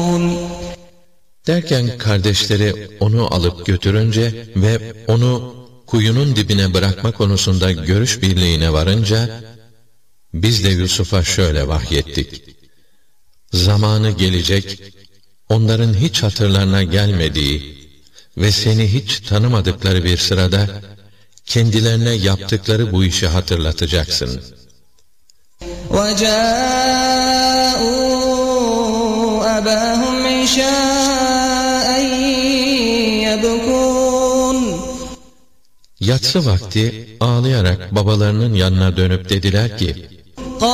Derken kardeşleri onu alıp götürünce ve onu kuyunun dibine bırakma konusunda görüş birliğine varınca, biz de Yusuf'a şöyle vahyettik: zamanı gelecek, onların hiç hatırlarına gelmediği ve seni hiç tanımadıkları bir sırada, kendilerine yaptıkları bu işi hatırlatacaksın. وَجَاءُوا أَبَاهُمْ عِشَاءً يَبْكُونَ Yatsı vakti ağlayarak babalarının yanına dönüp dediler ki,